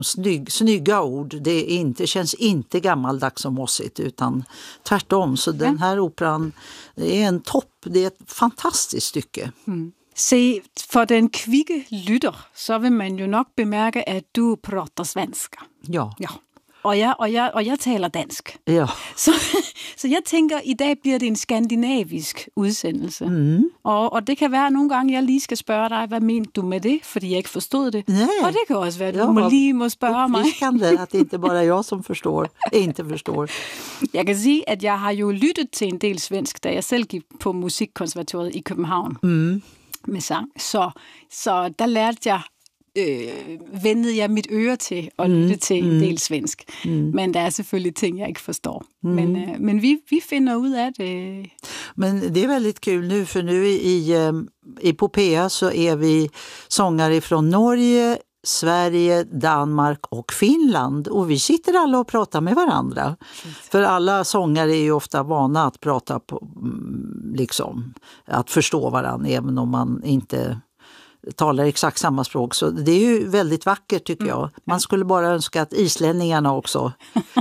snygga ord. Det känns inte gammaldags och mossigt, utan tvärtom. Så den här operan är en topp. Det är ett fantastiskt stycke. Se, för den kvicke lytter, så vill man ju nog bemärka att du pratar svenska. Ja. Och jag talar dansk. Ja. Så jag tänker, idag blir det en skandinavisk udsändelse. Och det kan vara nogle gange, jag lige skal spørge dig, hvad mener du med det? Fordi jeg ikke forstod det. Nej. Och det kan också vara, du må spørge mig. Uppfriskande att det inte bara jag som inte förstår. Jeg kan sige, at jeg har jo lyttet til en del svensk, da jeg selv gik på Musikkonservatoriet i København med sang. Så der lærte jeg, vendede jeg mit øre til at lytte til en del svensk. Men der er selvfølgelig ting, jag inte förstår. Men vi finder ud af det. Men det är väldigt kul nu, för nu i Popea så är vi sångare från Norge, Sverige, Danmark och Finland. Och vi sitter alla och pratar med varandra. För alla sångare är ju ofta vana att prata på, liksom, att förstå varandra även om man inte talar exakt samma språk. Så det är ju väldigt vackert, tycker jag. Man skulle bara önska att islänningarna också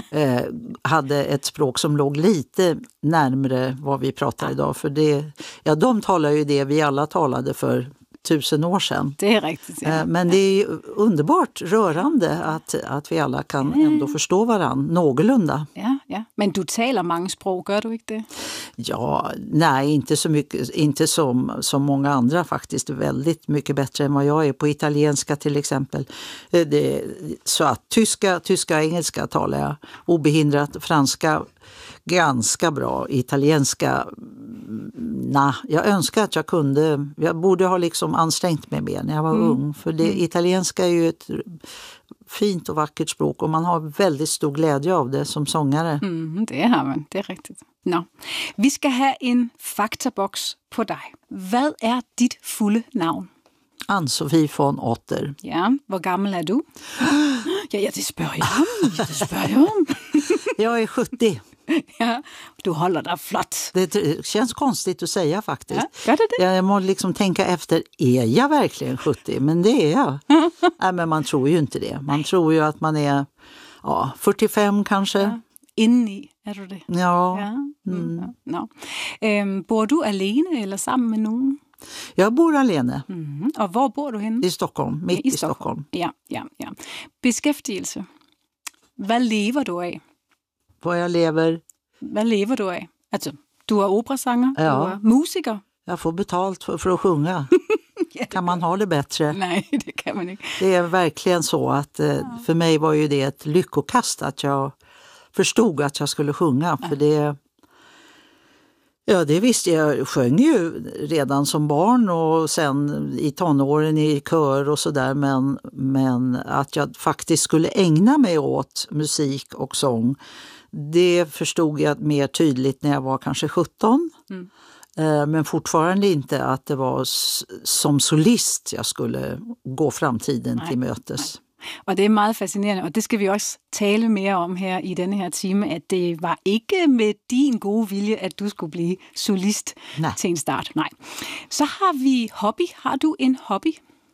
hade ett språk som låg lite närmare vad vi pratar idag. För de talar ju det vi alla talade för 1000 år sedan. Det är riktigt. Ja. Men det är underbart rörande att vi alla kan ändå förstå varandra någorlunda. Ja. Men du talar många språk, gör du inte det? Ja, nej, inte så mycket, inte som många andra faktiskt. Väldigt mycket bättre än vad jag är på italienska till exempel. Så att tyska och engelska talar jag obehindrat, franska ganska bra, italienska jag önskar att jag borde ha liksom ansträngt mig mer när jag var ung, för det italienska är ju ett fint och vackert språk och man har väldigt stor glädje av det som sångare. Det har man, det är riktigt. Vi ska ha en faktabox på dig. Vad är ditt fulla namn? Ann-Sofie von Otter. Ja, hur gammal är du? Ja, det spør jag om. Jag är 70. Ja, du håller dig flott. Det känns konstigt att säga faktiskt. Ja, det. Jag måste liksom tänka efter, är jag verkligen 70? Men det är jag. Nej, men man tror ju inte det. Man tror ju att man är 45 kanske. Ja. Inni är du det? Ja. Bor du alene eller sammen med någon? Jag bor alene. Och var bor du henne? I Stockholm, mitt i Stockholm. Ja. Beskæftigelse. Vad lever du av? Vad lever du av? Alltså, du är operasångare, du är musiker. Jag får betalt för att sjunga. Kan man ha det bättre? Nej, det kan man inte. Det är verkligen så att för mig var ju det ett lyckokast att jag förstod att jag skulle sjunga. För det visste jag. Sjöng ju redan som barn och sen i tonåren i kör och sådär. Men att jag faktiskt skulle ägna mig åt musik och sång, det förstod jag mer tydligt när jag var kanske 17. Men fortfarande inte att det var som solist jag skulle gå framtiden till mötes. Nej. Och det är meget fascinerande, och det ska vi också tala mer om här i den här timmen, att det var inte med din gode vilje att du skulle bli solist till en start. Nej. Så har vi hobby. Har du en hobby?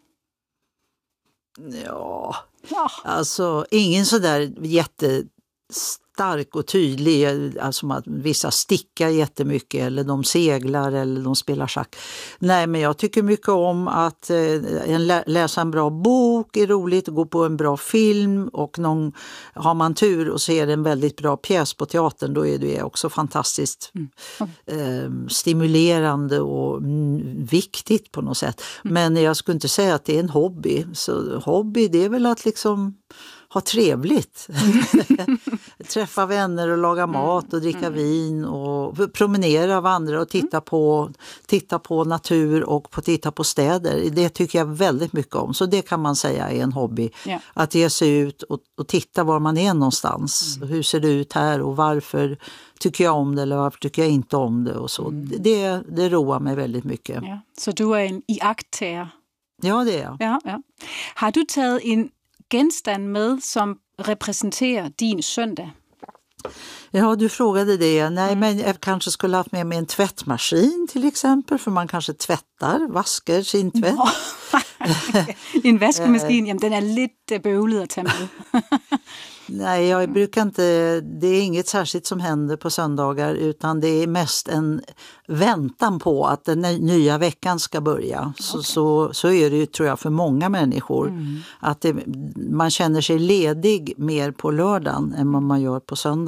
Ja. Alltså ingen sådär jättestark och tydlig, alltså att vissa stickar jättemycket eller de seglar eller de spelar schack. Nej, men jag tycker mycket om att läsa en bra bok är roligt, gå på en bra film, och har man tur och ser en väldigt bra pjäs på teatern, då är det också fantastiskt stimulerande och viktigt på något sätt. Men jag skulle inte säga att det är en hobby. Så hobby, det är väl att liksom ha trevligt. Träffa vänner och laga mat och dricka vin och promenera, vandra och titta på natur och titta på städer. Det tycker jag väldigt mycket om. Så det kan man säga är en hobby. Yeah. Att ge sig ut och titta var man är någonstans. Hur ser det ut här och varför tycker jag om det eller varför tycker jag inte om det och så. Det roar mig väldigt mycket. Ja. Så du är en iagttager? Ja, det är jag. Ja. Har du tagit en genstand med som representerar din söndag? Ja, du frågade det. Nej, men jag kanske skulle haft med mig en tvättmaskin till exempel, för man kanske vaskar sin tvätt. En vaskemaskin, jamen den är lite bøvlet att ta med. Nej, jag brukar inte, det är inget särskilt som händer på söndagar, utan det är mest en väntan på att den nya veckan ska börja. Så är det ju, tror jag, för många människor. Att man känner sig ledig mer på lördagen än vad man gör på söndag.